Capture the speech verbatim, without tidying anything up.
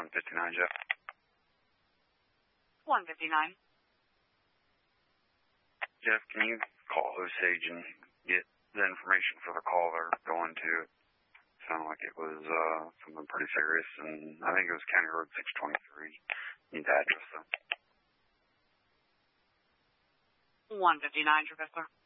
one fifty-nine, Jeff. one fifty-nine. Jeff, can you call Osage and get the information for the call they're going to? Sounded like it was uh, something pretty serious, and I think it was County Road six twenty-three. Need the address, though. one fifty-nine, Trevor.